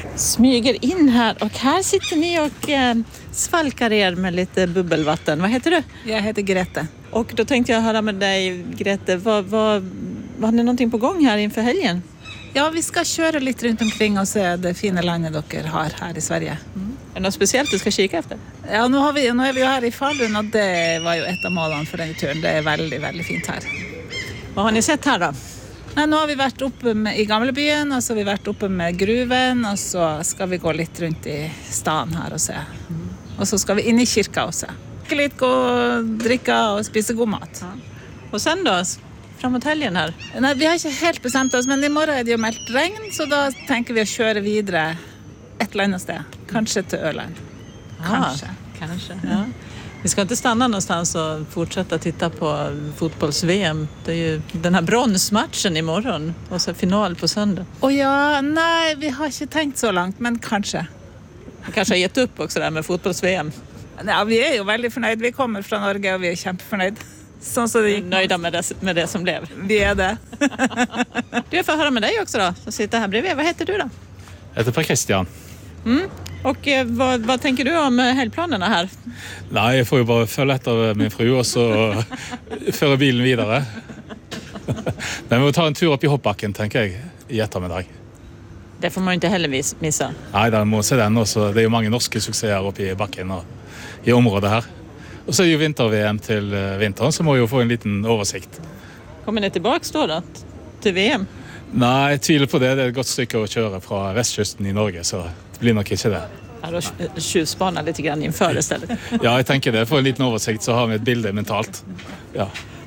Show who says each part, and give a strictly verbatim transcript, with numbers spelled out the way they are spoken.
Speaker 1: Smyger in här och här sitter ni och eh, svalkar er med lite bubbelvatten. Vad heter du?
Speaker 2: Jag heter Grete.
Speaker 1: Och då tänkte jag höra med dig, Grete, vad, vad, var det någonting på gång här inför helgen?
Speaker 2: Ja, vi ska köra lite runt omkring och se det fina landet dere har här i Sverige.
Speaker 1: Mm. Är det något speciellt du ska kika efter?
Speaker 2: Ja, nu, har vi, nu är vi ju här i Falun och det var ju ett av målen för den turen. Det är väldigt, väldigt fint här.
Speaker 1: Vad har ni sett här då?
Speaker 2: Nej, nu har vi varit uppe med, i Gamlebyen och så har vi varit uppe med gruven och så ska vi gå lite runt i stan här och se. Mm. Och så ska vi in i kyrka och se. Lite gå och dricka och spisa god mat.
Speaker 1: Ja. Och sen då? Framåt helgen här?
Speaker 2: Nej, vi har inte helt bestämt oss, men imorgon är det ju meldt regn så då tänker vi att köra vidare ett eller annat sted. Kanske till Öland. Kanske.
Speaker 1: Ah, kanske. Ja. Vi ska inte stanna någonstans och fortsätta titta på fotbolls-V M. Det är ju den här bronsmatchen imorgon och så final på söndag.
Speaker 2: Och ja, nej, vi har inte tänkt så långt, men kanske.
Speaker 1: Vi kanske har gett upp också där med fotbolls-V M.
Speaker 2: Ja, vi är ju väldigt förnöjda. Vi kommer från Norge och vi är kämpeförnöjda. Så, så det gick
Speaker 1: nöjda med det, med det som blev.
Speaker 2: Vi är det.
Speaker 1: Du, jag får höra med dig också då, som sitter här bredvid. Vad heter du då?
Speaker 3: Jag heter Per Christian.
Speaker 1: Mm. Och eh, vad, vad tänker du om helgplanerna här?
Speaker 3: Nej, jag får ju bara följa efter min fru och så föra bilen vidare. Men vi tar en tur upp i hoppbacken, tänker jag, i eftermiddag.
Speaker 1: Det får man ju inte heller missa.
Speaker 3: Nej, den må se den också. Det är ju många norska succéer uppe i backen och i området här. Och så är ju vinter-V M till vintern, så må ju få en liten översikt.
Speaker 1: Kommer ni tillbaks då, då till V M?
Speaker 3: Nej, jag tvivlar på det. Det är ett gott stycke att köra från västkusten i Norge, så det blir nog inte det.
Speaker 1: Ja, då tjuvspana lite grann inför istället.
Speaker 3: Ja, jag tänker det. Få en liten översikt så har vi ett bild mentalt. Ja.